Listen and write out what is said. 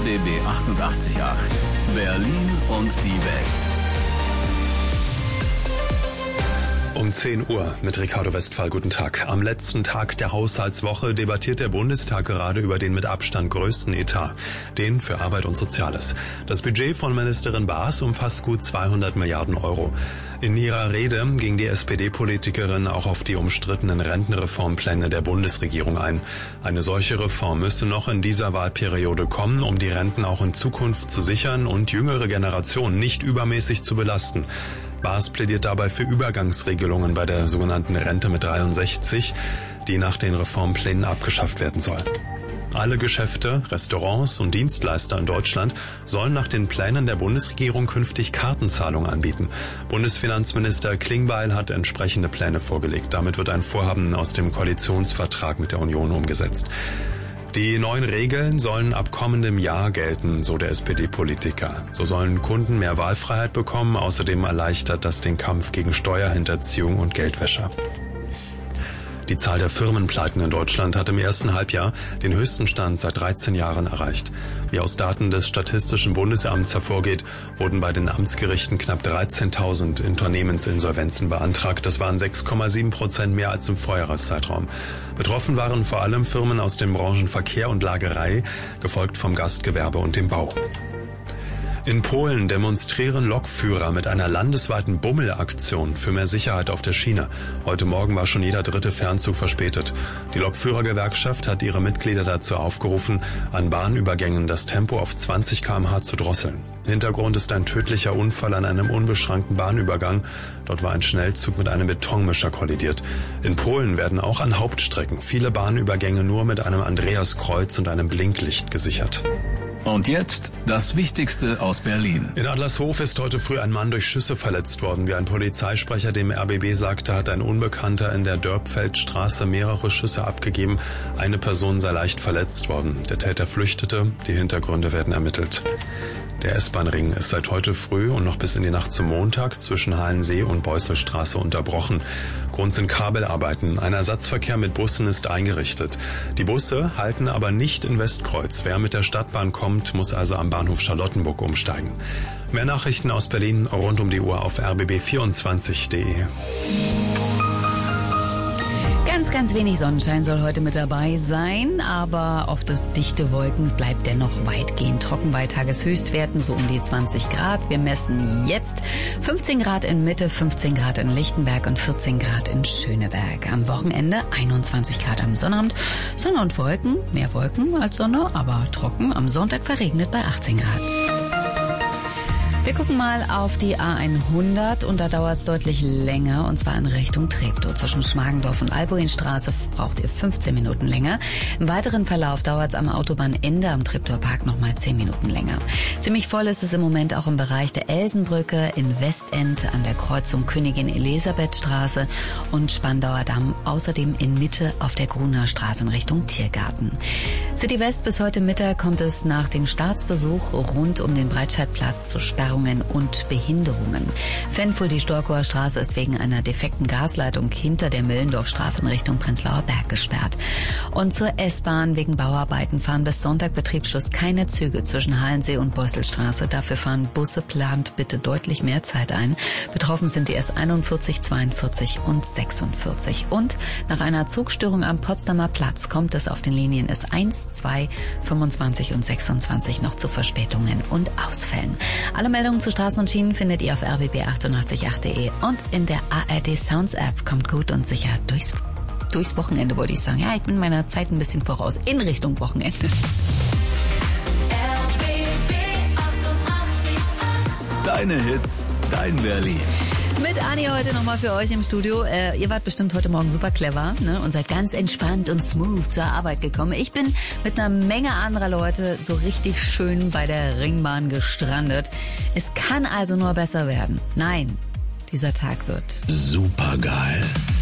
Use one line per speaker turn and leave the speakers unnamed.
RBB 88.8 Berlin und die Welt.
Um 10 Uhr mit Ricardo Westphal. Guten Tag. Am letzten Tag der Haushaltswoche debattiert der Bundestag gerade über den mit Abstand größten Etat, den für Arbeit und Soziales. Das Budget von Ministerin Baas umfasst gut 200 Milliarden Euro. In ihrer Rede ging die SPD-Politikerin auch auf die umstrittenen Rentenreformpläne der Bundesregierung ein. Eine solche Reform müsse noch in dieser Wahlperiode kommen, um die Renten auch in Zukunft zu sichern und jüngere Generationen nicht übermäßig zu belasten. Baas plädiert dabei für Übergangsregelungen bei der sogenannten Rente mit 63, die nach den Reformplänen abgeschafft werden soll. Alle Geschäfte, Restaurants und Dienstleister in Deutschland sollen nach den Plänen der Bundesregierung künftig Kartenzahlung anbieten. Bundesfinanzminister Klingbeil hat entsprechende Pläne vorgelegt. Damit wird ein Vorhaben aus dem Koalitionsvertrag mit der Union umgesetzt. Die neuen Regeln sollen ab kommendem Jahr gelten, so der SPD-Politiker. So sollen Kunden mehr Wahlfreiheit bekommen. Außerdem erleichtert das den Kampf gegen Steuerhinterziehung und Geldwäsche. Die Zahl der Firmenpleiten in Deutschland hat im ersten Halbjahr den höchsten Stand seit 13 Jahren erreicht. Wie aus Daten des Statistischen Bundesamts hervorgeht, wurden bei den Amtsgerichten knapp 13.000 Unternehmensinsolvenzen beantragt. Das waren 6,7% mehr als im Vorjahreszeitraum. Betroffen waren vor allem Firmen aus den Branchen Verkehr und Lagerei, gefolgt vom Gastgewerbe und dem Bau. In Polen demonstrieren Lokführer mit einer landesweiten Bummelaktion für mehr Sicherheit auf der Schiene. Heute Morgen war schon jeder dritte Fernzug verspätet. Die Lokführergewerkschaft hat ihre Mitglieder dazu aufgerufen, an Bahnübergängen das Tempo auf 20 km/h zu drosseln. Hintergrund ist ein tödlicher Unfall an einem unbeschrankten Bahnübergang. Dort war ein Schnellzug mit einem Betonmischer kollidiert. In Polen werden auch an Hauptstrecken viele Bahnübergänge nur mit einem Andreaskreuz und einem Blinklicht gesichert.
Und jetzt das Wichtigste aus Berlin.
In Adlershof ist heute früh ein Mann durch Schüsse verletzt worden. Wie ein Polizeisprecher dem RBB sagte, hat ein Unbekannter in der Dörpfeldstraße mehrere Schüsse abgegeben. Eine Person sei leicht verletzt worden. Der Täter flüchtete. Die Hintergründe werden ermittelt. Der S-Bahn-Ring ist seit heute früh und noch bis in die Nacht zum Montag zwischen Halensee und Beusselstraße unterbrochen. Grund sind Kabelarbeiten. Ein Ersatzverkehr mit Bussen ist eingerichtet. Die Busse halten aber nicht in Westkreuz. Wer mit der Stadtbahn kommt, muss also am Bahnhof Charlottenburg umsteigen. Mehr Nachrichten aus Berlin rund um die Uhr auf rbb24.de.
Ganz wenig Sonnenschein soll heute mit dabei sein, aber oft dichte Wolken, bleibt dennoch weitgehend trocken bei Tageshöchstwerten, so um die 20 Grad. Wir messen jetzt 15 Grad in Mitte, 15 Grad in Lichtenberg und 14 Grad in Schöneberg. Am Wochenende 21 Grad am Sonnabend. Sonne und Wolken, mehr Wolken als Sonne, aber trocken. Am Sonntag verregnet bei 18 Grad. Wir gucken mal auf die A100 und da dauert es deutlich länger, und zwar in Richtung Treptow. Zwischen Schmargendorf und Albuinstraße braucht ihr 15 Minuten länger. Im weiteren Verlauf dauert es am Autobahnende am Treptower Park nochmal 10 Minuten länger. Ziemlich voll ist es im Moment auch im Bereich der Elsenbrücke in Westend an der Kreuzung Königin Elisabeth Straße und Spandauer Damm. Außerdem in Mitte auf der Gruner Straße in Richtung Tiergarten. City West bis heute Mittag kommt es nach dem Staatsbesuch rund um den Breitscheidplatz zu Sperrungen und Behinderungen. Fenful-die-Storkower Straße ist wegen einer defekten Gasleitung hinter der Millendorfstraße in Richtung Prenzlauer Berg gesperrt. Und zur S-Bahn wegen Bauarbeiten fahren bis Sonntag Betriebsschluss keine Züge zwischen Halensee und Beusselstraße. Dafür fahren Busse, plant bitte deutlich mehr Zeit ein. Betroffen sind die S41, 42 und 46. Und nach einer Zugstörung am Potsdamer Platz kommt es auf den Linien S1, 2, 25 und 26 noch zu Verspätungen und Ausfällen. Alle Meldungen zu Straßen und Schienen findet ihr auf rbb888.de und in der ARD Sounds App. Kommt gut und sicher durchs Wochenende, wollte ich sagen. Ja, ich bin meiner Zeit ein bisschen voraus in Richtung Wochenende.
Deine Hits, dein Berlin.
Mit Anni heute nochmal für euch im Studio. Ihr wart bestimmt heute Morgen super clever, ne? Und seid ganz entspannt und smooth zur Arbeit gekommen. Ich bin mit einer Menge anderer Leute so richtig schön bei der Ringbahn gestrandet. Es kann also nur besser werden. Nein, dieser Tag wird
supergeil.